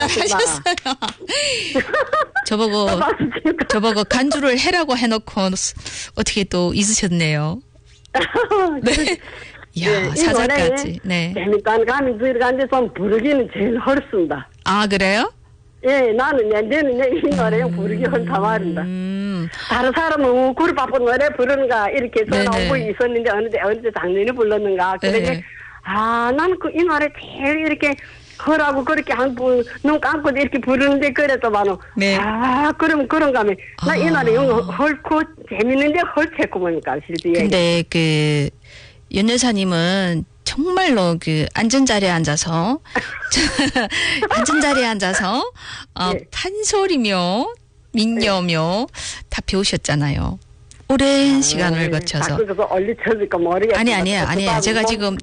하셨어요. 저보고 간주를 해라고 해놓고 어떻게 또 잊으셨네요. 네. 이야, 사자까지. 네. 재밌다는 감이 들어가는데 좀 부르기는 제일 헐습니다. 아, 그래요? 예, 나는 이 노래 부르기 헐다 말입니다. 다른 사람은 그리 바쁜 노래 부르는가 이렇게 전화 오고 있었는데 어느 때 작년에 불렀는가. 그런데 네. 나는 이 노래 제일 이렇게 헐하고 그렇게 눈 감고 이렇게 부르는데 그랬더만은 네. 그럼 그런가 하면 나 이 노래 헐고 재밌는데 헐채고 뭡니까 실제. 근데 윤 여사님은 정말로 앉은 자리에 앉아서 네. 판소리며 민요며 다 배우셨잖아요. 오랜 시간을 거쳐서. 그래서 얼리 쳐질까 모르겠어요. 아니에요. 제가 지금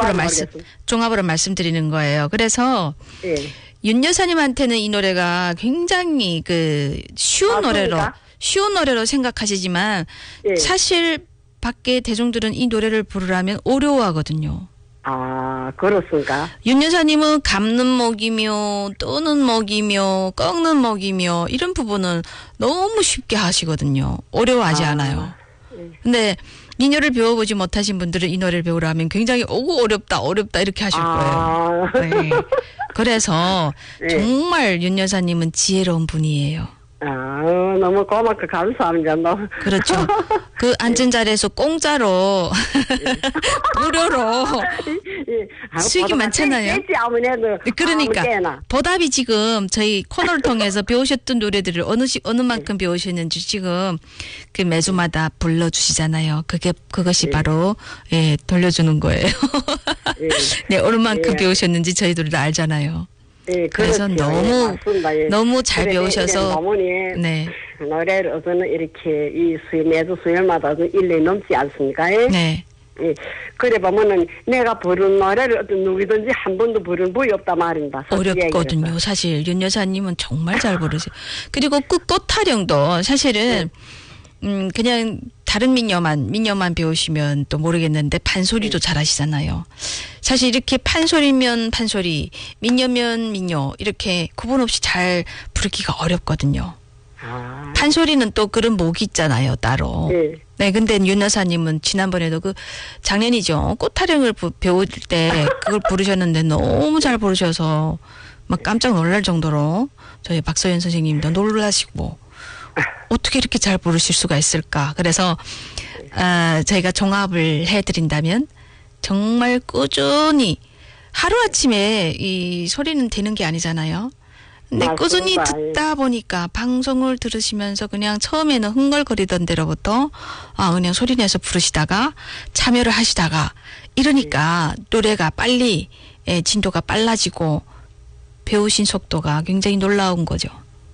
종합으로 말씀드리는 거예요. 그래서 예. 윤 여사님한테는 이 노래가 굉장히 쉬운 노래로 생각하시지만 예. 사실 밖에 대중들은 이 노래를 부르려면 어려워하거든요. 그렇습니까? 윤 여사님은 감는 목이며 또는 목이며 꺾는 목이며 이런 부분은 너무 쉽게 하시거든요. 어려워하지 않아요. 근데 민요를 배워보지 못하신 분들은 이 노래를 배우려 하면 굉장히 어렵다 이렇게 하실 거예요. 네. 그래서 정말 윤 여사님은 지혜로운 분이에요. 너무 고맙고 감사합니다. 그렇죠. 앉은 자리에서 공짜로 무료로 수익이 많잖아요. 그러니까 보답이 지금 저희 코너를 통해서 배우셨던 노래들을 어느 만큼 배우셨는지 지금 매주마다 불러주시잖아요. 그것이 바로 돌려주는 거예요. 네, 어느 만큼 배우셨는지 저희들도 알잖아요. 네, 그래서 그렇죠. 너무 잘 배우셔서 네. 노래를 어서는 이렇게 매주 수요일마다 1년이 넘지 않습니까? 네. 예. 그래 보면은 내가 부른 노래를 어떤 누구든지 한 번도 부른 분이 없다 말입니다. 어렵거든요. 사실 윤 여사님은 정말 잘 부르세요. 그리고 꽃타령도 사실은 그냥 다른 민요만 배우시면 또 모르겠는데 판소리도 잘하시잖아요. 사실 이렇게 판소리면 판소리, 민요면 민요 이렇게 구분 없이 잘 부르기가 어렵거든요. 판소리는 또 그런 목이 있잖아요, 따로. 네, 근데 윤 여사님은 지난번에도 작년이죠. 꽃타령을 배울 때 그걸 부르셨는데 너무 잘 부르셔서 막 깜짝 놀랄 정도로 저희 박서연 선생님도 놀라시고 어떻게 이렇게 잘 부르실 수가 있을까. 그래서 저희가 종합을 해드린다면 정말 꾸준히 하루아침에 이 소리는 되는 게 아니잖아요. 근데 꾸준히 듣다 보니까 방송을 들으시면서 그냥 처음에는 흥얼거리던 대로부터 그냥 소리내서 부르시다가 참여를 하시다가 이러니까 노래가 빨리 진도가 빨라지고 배우신 속도가 굉장히 놀라운 거죠.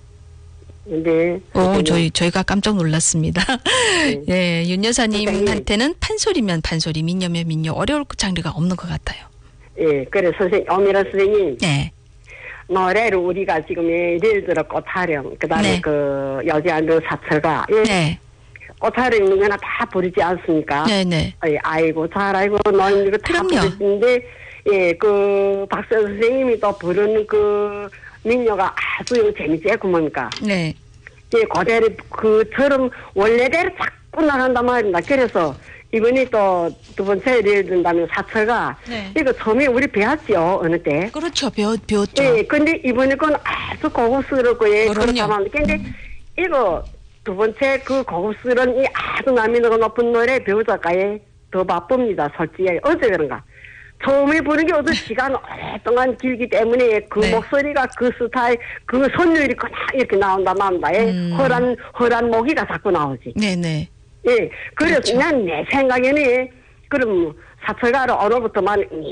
네. 저희가 깜짝 놀랐습니다. 네, 윤 여사님한테는 판소리면 판소리, 민요면 민요 어려울 장르가 없는 것 같아요. 예, 그래 엄미라 선생님. 네. 노래를 우리가 지금 예를 들어 꽃타령, 그다음에 여자안도 사철가. 네. 꽃타령 있는 거나 다 부르지 않습니까? 네네. 아이고 잘 알고 너는 이거 다 부르시는데 박선 선생님이 또 부르는 민요가 아주 재밌지 뭡니까? 네. 예, 그대로 그처럼 원래대로 자꾸 나간단 말입니다. 그래서 이번에 또 두 번째 예를 든다면 사철가 이거 처음에 우리 배웠지요 어느 때. 그렇죠, 배웠죠. 예, 근데 이번에 건 아주 고급스럽고 그렇다만 근데 이거 두 번째 고급스러운 이 아주 난이도가 높은 노래 배우자가에 더 바쁩니다. 솔직히 어제 그런가. 처음에 부르는 게 어떤 시간 오랫동안 길기 때문에 목소리가 스타일, 선율이 그냥 이렇게 나온다 맙니다. 허란 모기가 자꾸 나오지. 네네. 예. 그래서 그렇죠. 난 내 생각에는, 그럼 사철가를 어느부터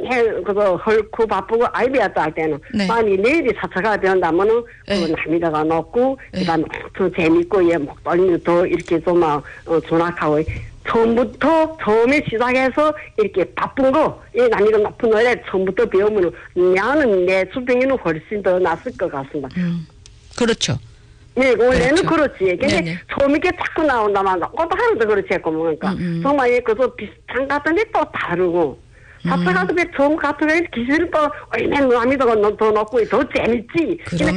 헐고 바쁘고 아이비였다 할 때는, 만약 내일이 사철가가 되었다면은, 난이도가 높고, 그 다음에 더 재밌고, 목소리도 더 이렇게 좀 준악하고, 처음에 시작해서 이렇게 바쁜 난이도 높은 노래 처음부터 배우면 나는 내 수평에는 훨씬 더 낫을 것 같습니다. 그렇죠. 네, 원래는 그렇죠. 그렇지. 근데 처음에 이렇게 자꾸 나온다만, 하루도 그렇지 했고, 그러니까. 정말 그래서 비슷한 것 같은데 또 다르고, 사차가도 좋은 가토가 기술도 얼마나 남이다가 더 넣고 더 재밌지.